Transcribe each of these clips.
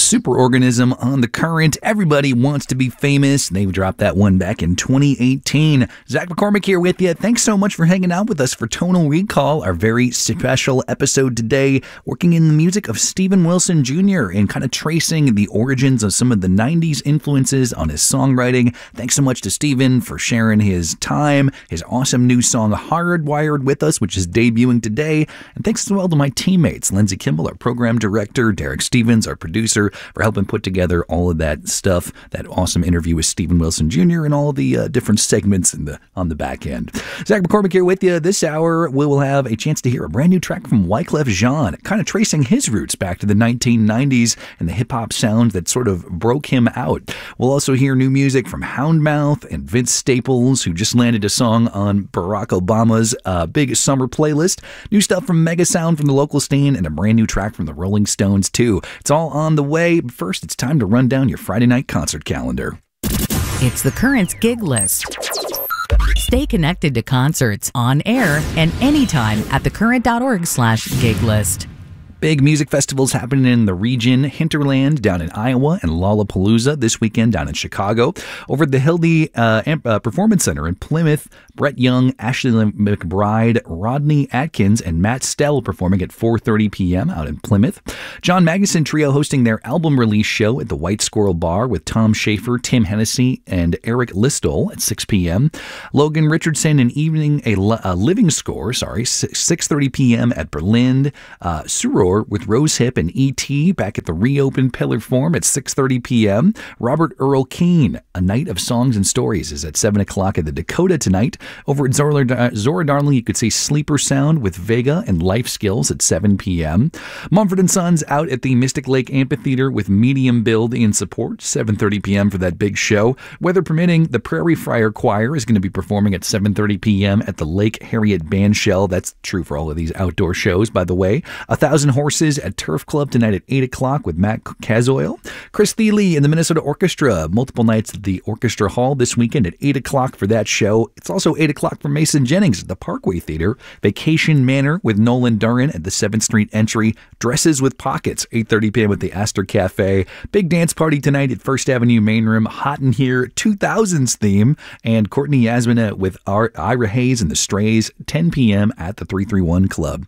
Superorganism on The Current. Everybody Wants to Be Famous. They dropped that one back in 2018. Zach McCormick here with you. Thanks so much for hanging out with us for Tonal Recall, our very special episode today, working in the music of Steven Wilson Jr. and kind of tracing the origins of some of the 90s influences on his songwriting. Thanks so much to Steven for sharing his time, his awesome new song Hardwired with us, which is debuting today. And thanks as well to my teammates, Lindsay Kimball, our program director, Derek Stevens, our producer, for helping put together all of that stuff, that awesome interview with Steven Wilson Jr. and all the different segments on the back end. Zach McCormick here with you. This hour, we will have a chance to hear a brand new track from Wyclef Jean, kind of tracing his roots back to the 1990s and the hip-hop sound that sort of broke him out. We'll also hear new music from Houndmouth and Vince Staples, who just landed a song on Barack Obama's big summer playlist. New stuff from Mega Sound from the local scene and a brand new track from the Rolling Stones, too. It's all on the way. But first, it's time to run down your Friday night concert calendar. It's the Current gig list. Stay connected to concerts on air and anytime at thecurrent.org/gig list. Big music festivals happening in the region. Hinterland down in Iowa and Lollapalooza this weekend down in Chicago. Over at the Hildy Performance Center in Plymouth, Brett Young, Ashley McBride, Rodney Atkins, and Matt Stell performing at 4:30 p.m. out in Plymouth. John Magnuson Trio hosting their album release show at the White Squirrel Bar with Tom Schaefer, Tim Hennessy, and Eric Listol at 6 p.m. Logan Richardson and a Living Score, 6:30 p.m. at Berlin. Suror with Rose Hip and E.T. back at the reopened Pillar Forum at 6:30 p.m. Robert Earl Keen, A Night of Songs and Stories, is at 7 o'clock at the Dakota tonight. Over at Zora Darling, you could see Sleeper Sound with Vega and Life Skills at 7 p.m. Mumford & Sons out at the Mystic Lake Amphitheater with Medium Build in support, 7:30 p.m. for that big show. Weather permitting, the Prairie Friar Choir is going to be performing at 7:30 p.m. at the Lake Harriet Bandshell. That's true for all of these outdoor shows, by the way. 1,000 Horses at Turf Club tonight at 8 o'clock with Matt Cazoil. Chris Thiele and the Minnesota Orchestra, multiple nights at the Orchestra Hall this weekend at 8 o'clock for that show. It's also 8 o'clock for Mason Jennings at the Parkway Theater. Vacation Manor with Nolan Duran at the 7th Street Entry. Dresses with Pockets, 8:30 p.m. at the Astor Cafe. Big dance party tonight at First Avenue Main Room. Hot in Here, 2000s theme. And Courtney Yasmina with Ira Hayes and the Strays, 10 p.m. at the 331 Club.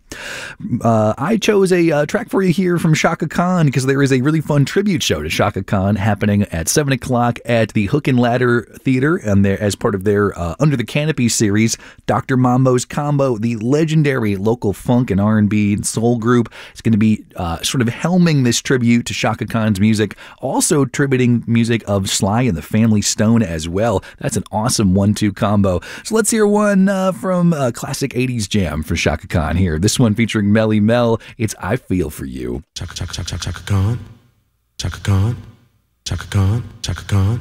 I chose a track for you here from Chaka Khan because there is a really fun tribute show to Chaka Khan happening at 7 o'clock at the Hook and Ladder Theater, and there as part of their Under the Canopy series. Dr. Mambo's Combo, the legendary local funk and R&B and soul group, is going to be sort of helming this tribute to Chaka Khan's music, also tributing music of Sly and the Family Stone as well. That's an awesome 1-2 combo. So let's hear one from classic 80s jam for Chaka Khan here. This one featuring Melly Mel. It's I Feel For You. Chaka Khan, Chaka Khan, Chaka Khan, Chaka Khan.